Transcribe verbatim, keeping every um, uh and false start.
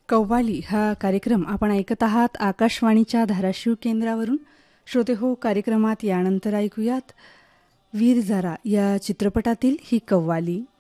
कव्वाली हा कार्यक्रम आपण ऐकत आहात आकाशवाणीच्या धाराशिव केंद्रावरून. श्रोते हो, कार्यक्रमात यानंतर ऐकूयात वीर जारा या चित्रपटातील ही कव्वाली.